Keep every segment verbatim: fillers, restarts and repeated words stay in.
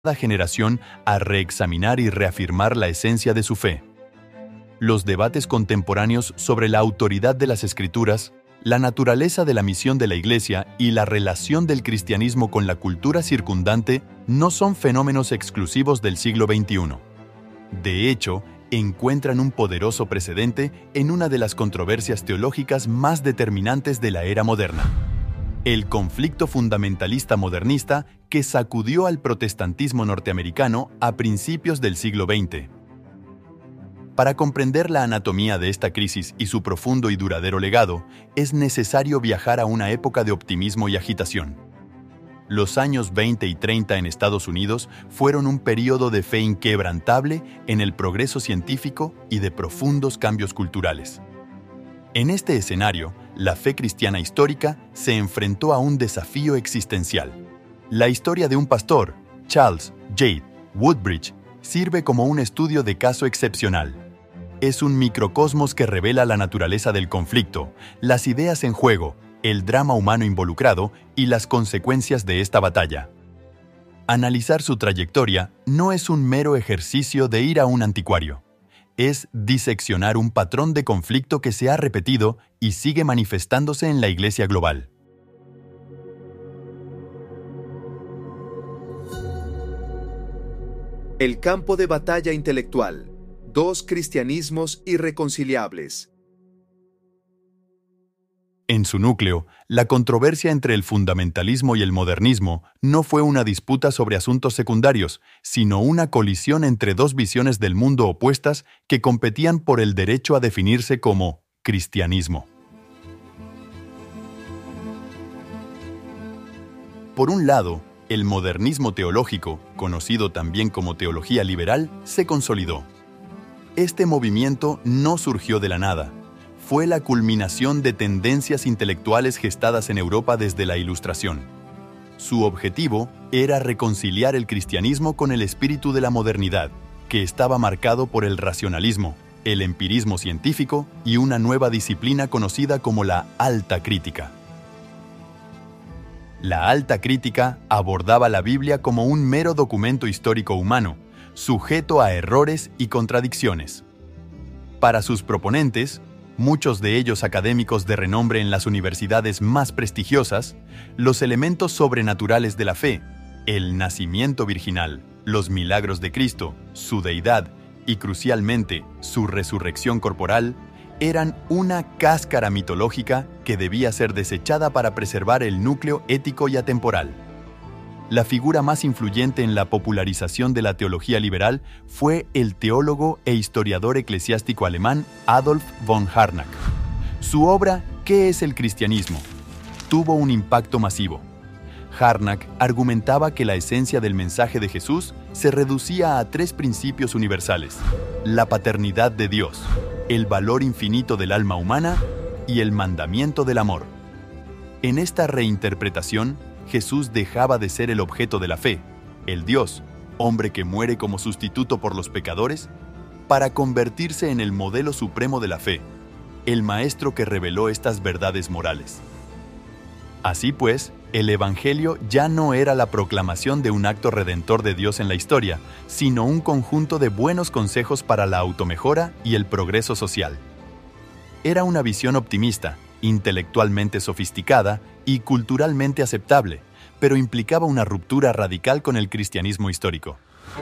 generación a reexaminar y reafirmar la esencia de su fe. Los debates contemporáneos sobre la autoridad de las Escrituras, la naturaleza de la misión de la Iglesia y la relación del cristianismo con la cultura circundante no son fenómenos exclusivos del siglo veintiuno. De hecho, encuentran un poderoso precedente en una de las controversias teológicas más determinantes de la era moderna: el conflicto fundamentalista modernista que sacudió al protestantismo norteamericano a principios del siglo veinte. Para comprender la anatomía de esta crisis y su profundo y duradero legado, es necesario viajar a una época de optimismo y agitación. Los años veinte y treinta en Estados Unidos fueron un período de fe inquebrantable en el progreso científico y de profundos cambios culturales. En este escenario, la fe cristiana histórica se enfrentó a un desafío existencial. La historia de un pastor, Charles J. Woodbridge, sirve como un estudio de caso excepcional. Es un microcosmos que revela la naturaleza del conflicto, las ideas en juego, el drama humano involucrado y las consecuencias de esta batalla. Analizar su trayectoria no es un mero ejercicio de ir a un anticuario. Es diseccionar un patrón de conflicto que se ha repetido y sigue manifestándose en la Iglesia global. El campo de batalla intelectual. Dos cristianismos irreconciliables. En su núcleo, la controversia entre el fundamentalismo y el modernismo no fue una disputa sobre asuntos secundarios, sino una colisión entre dos visiones del mundo opuestas que competían por el derecho a definirse como cristianismo. Por un lado, el modernismo teológico, conocido también como teología liberal, se consolidó. Este movimiento no surgió de la nada. Fue la culminación de tendencias intelectuales gestadas en Europa desde la Ilustración. Su objetivo era reconciliar el cristianismo con el espíritu de la modernidad, que estaba marcado por el racionalismo, el empirismo científico y una nueva disciplina conocida como la alta crítica. La alta crítica abordaba la Biblia como un mero documento histórico humano, sujeto a errores y contradicciones. Para sus proponentes, muchos de ellos académicos de renombre en las universidades más prestigiosas, los elementos sobrenaturales de la fe, el nacimiento virginal, los milagros de Cristo, su deidad y, crucialmente, su resurrección corporal, eran una cáscara mitológica que debía ser desechada para preservar el núcleo ético y atemporal. La figura más influyente en la popularización de la teología liberal fue el teólogo e historiador eclesiástico alemán Adolf von Harnack. Su obra, ¿Qué es el cristianismo?, tuvo un impacto masivo. Harnack argumentaba que la esencia del mensaje de Jesús se reducía a tres principios universales: la paternidad de Dios, el valor infinito del alma humana y el mandamiento del amor. En esta reinterpretación, Jesús dejaba de ser el objeto de la fe, el Dios, hombre que muere como sustituto por los pecadores, para convertirse en el modelo supremo de la fe, el maestro que reveló estas verdades morales. Así pues, el Evangelio ya no era la proclamación de un acto redentor de Dios en la historia, sino un conjunto de buenos consejos para la automejora y el progreso social. Era una visión optimista, intelectualmente sofisticada y culturalmente aceptable, pero implicaba una ruptura radical con el cristianismo histórico.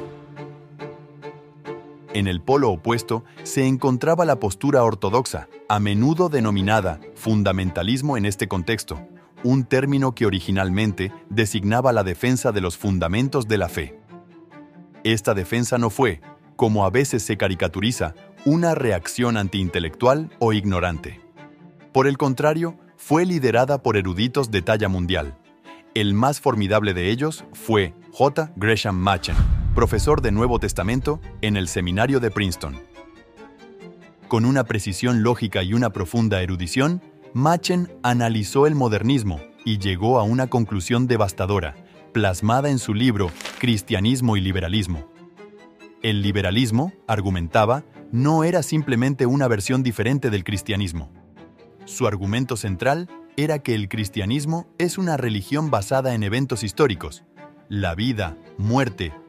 En el polo opuesto se encontraba la postura ortodoxa, a menudo denominada fundamentalismo en este contexto, un término que originalmente designaba la defensa de los fundamentos de la fe. Esta defensa no fue, como a veces se caricaturiza, una reacción antiintelectual o ignorante. Por el contrario, fue liderada por eruditos de talla mundial. El más formidable de ellos fue J. Gresham Machen, profesor de Nuevo Testamento en el Seminario de Princeton. Con una precisión lógica y una profunda erudición, Machen analizó el modernismo y llegó a una conclusión devastadora, plasmada en su libro Cristianismo y Liberalismo. El liberalismo, argumentaba, no era simplemente una versión diferente del cristianismo. Su argumento central era que el cristianismo es una religión basada en eventos históricos. La vida, muerte